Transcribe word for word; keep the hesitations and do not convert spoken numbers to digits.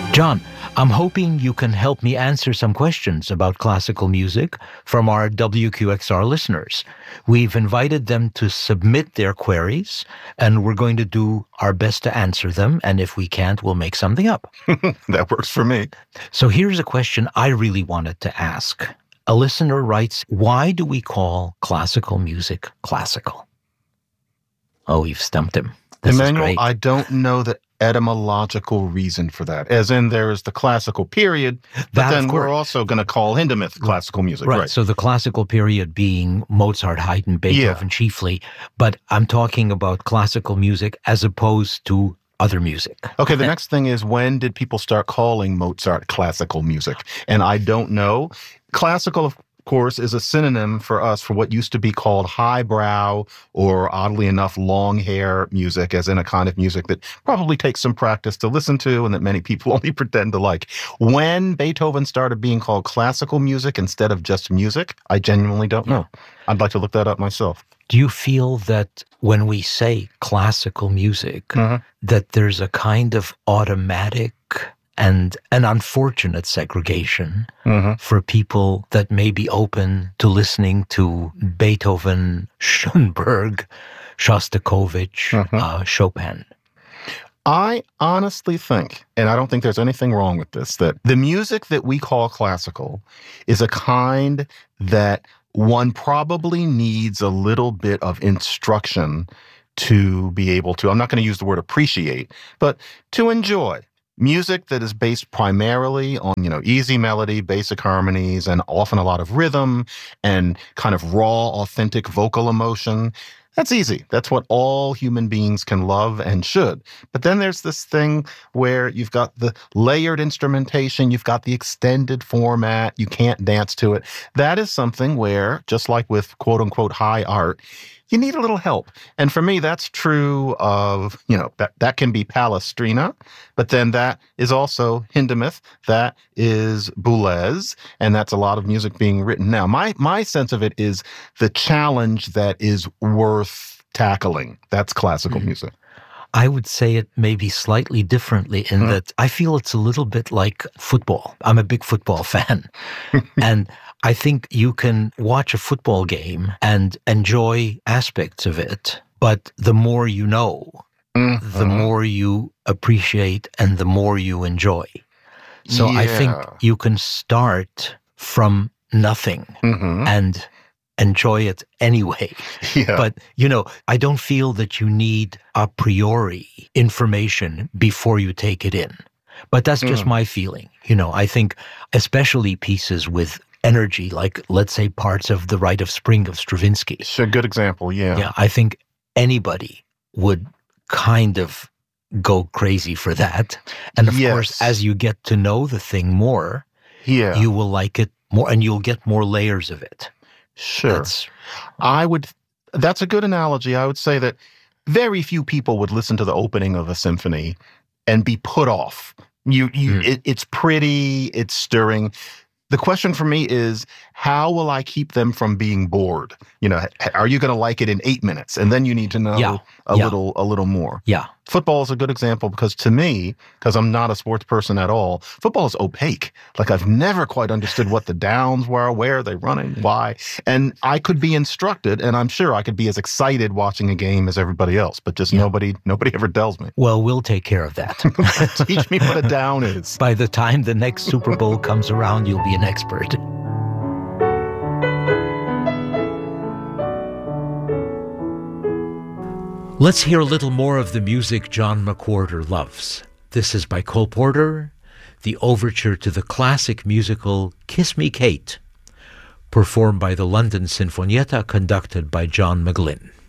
John, I'm hoping you can help me answer some questions about classical music from our W Q X R listeners. We've invited them to submit their queries, and we're going to do our best to answer them, and if we can't, we'll make something up. That works for me. So here's a question I really wanted to ask. A listener writes, why do we call classical music classical? Oh, you've stumped him. This Emmanuel, is great. I don't know the etymological reason for that. As in, there is the classical period, but That, then of we're course. also going to call Hindemith classical music, Right. right? So the classical period being Mozart, Haydn, Beethoven chiefly, but I'm talking about classical music as opposed to other music. Okay, the next thing is, when did people start calling Mozart classical music? And I don't know. Classical, of course, is a synonym for us for what used to be called highbrow, or oddly enough, long hair music, as in a kind of music that probably takes some practice to listen to and that many people only pretend to like. When Beethoven started being called classical music instead of just music, I genuinely don't know. I'd like to look that up myself. Do you feel that when we say classical music, Mhm. that there's a kind of automatic and an unfortunate segregation Mhm. for people that may be open to listening to Beethoven, Schoenberg, Shostakovich, Mhm. uh, Chopin? I honestly think, and I don't think there's anything wrong with this, that the music that we call classical is a kind that one probably needs a little bit of instruction to be able to, I'm not going to use the word appreciate, but to enjoy. Music that is based primarily on, you know, easy melody, basic harmonies, and often a lot of rhythm and kind of raw, authentic vocal emotion. That's easy. That's what all human beings can love and should. But then there's this thing where you've got the layered instrumentation, you've got the extended format, you can't dance to it. That is something where, just like with quote unquote high art, you need a little help. And for me, that's true of, you know, that, that can be Palestrina, but then that is also Hindemith, that is Boulez, and that's a lot of music being written now. My my sense of it is the challenge that is worth tackling. That's classical Mm-hmm. music. I would say it maybe slightly differently in Mm. that I feel it's a little bit like football. I'm a big football fan. And I think you can watch a football game and enjoy aspects of it, but the more you know, Mm-hmm. the more you appreciate and the more you enjoy. So I think Yeah. you can start from nothing Mhm. and enjoy it anyway. Yeah. But, you know, I don't feel that you need a priori information before you take it in. But that's just Mm. my feeling. You know, I think especially pieces with energy, like, let's say, parts of The Rite of Spring of Stravinsky. It's a good example, yeah. Yeah, I think anybody would kind of go crazy for that. And of Yes. course, as you get to know the thing more, Yeah. you will like it more and you'll get more layers of it. Sure. That's I would, that's a good analogy. I would say that very few people would listen to the opening of a symphony and be put off. You, you, Mm. it, it's pretty, it's stirring. The question for me is, how will I keep them from being bored? You know, h- are you going to like it in eight minutes? And then you need to know Yeah. a Yeah. little, a little more. yeah. Football is a good example because to me, because I'm not a sports person at all, football is opaque. Like I've never quite understood what the downs were, where are they running, why. And I could be instructed, and I'm sure I could be as excited watching a game as everybody else, but just Yeah. nobody nobody ever tells me. Well, we'll take care of that. Teach me what a down is. By the time the next Super Bowl comes around, you'll be an expert. Let's hear a little more of the music John McWhorter loves. This is by Cole Porter, the overture to the classic musical Kiss Me Kate, performed by the London Sinfonietta, conducted by John McGlynn.